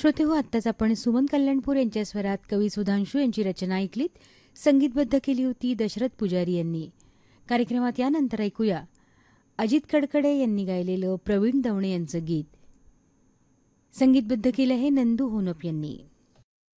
श्रोते हो, आत्ताच आपण सुमन कल्याणपूर यांच्या स्वरात कवी सुधांशू यांची रचना ऐकलीत. संगीतबद्ध केली होती दशरथ पुजारी यांनी. कार्यक्रमात यानंतर ऐकूया अजित कडकडे यांनी गायलेलं प्रवीण दवणे यांचं गीत. संगीतबद्ध केलं आहे नंदू होनप यांनी.